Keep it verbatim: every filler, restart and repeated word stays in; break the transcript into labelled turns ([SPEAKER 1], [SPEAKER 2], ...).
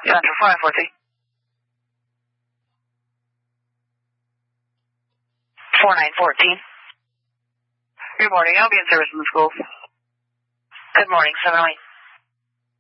[SPEAKER 1] Central five fourteen. four nine fourteen. Good morning. I'll be in service in the schools. Good morning. seven oh eight.